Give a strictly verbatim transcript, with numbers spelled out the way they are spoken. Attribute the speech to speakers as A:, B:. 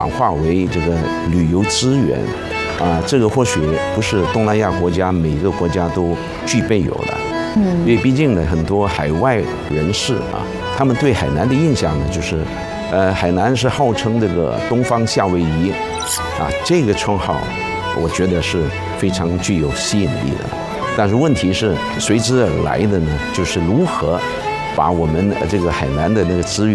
A: 转化为这个旅游资源，啊，这个或许不是东南亚国家每个国家都具备有的。嗯，因为毕竟呢，很多海外人士啊，他们对海南的印象呢，就是，呃，海南是号称这个东方夏威夷，啊，这个称号，我觉得是非常具有吸引力的。但是问题是随之而来的呢，就是如何把我们这个海南的那个资源。